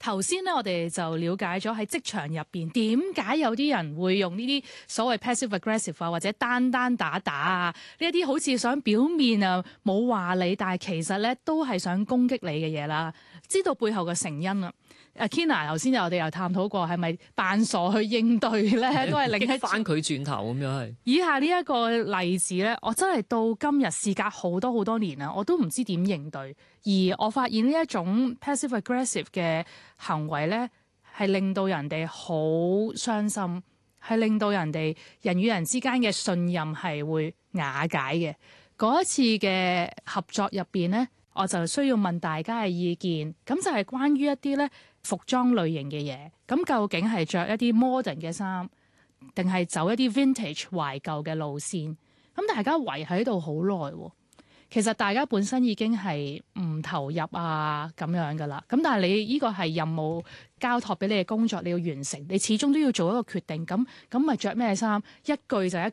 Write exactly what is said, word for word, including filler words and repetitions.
頭先咧，我哋就了解咗喺職場入邊點解有啲人會用呢啲所謂 passive aggressive 啊，或者單單打打啊，呢一啲好似想表面啊冇話你，但係其實咧都係想攻擊你嘅嘢啦。知道背後嘅成因啦。阿 Kina 頭先我哋又探討過，係咪扮傻去應對咧，都係另一翻佢轉頭咁樣係。 以下呢一個例子咧，我真係到今日事隔好多好多年啦，我都唔知點應對。而我發現呢一種 passive aggressive 嘅行為咧，係令到人哋好傷心，係令到人哋人與人之間嘅信任係會瓦解嘅。嗰一次嘅合作入邊咧，我就需要問大家嘅意見，咁就係關於一啲咧服裝類型嘅嘢。咁究竟係着一啲 modern 嘅衫，定係走一啲 vintage 懷舊嘅路線？咁大家圍喺度好耐喎。其實大家本身已經係唔投入啊咁樣噶啦。咁但係你呢個係任務交託俾你嘅工作，你要完成，你始終都要做一個決定。咁咁咪着咩衫？一句就一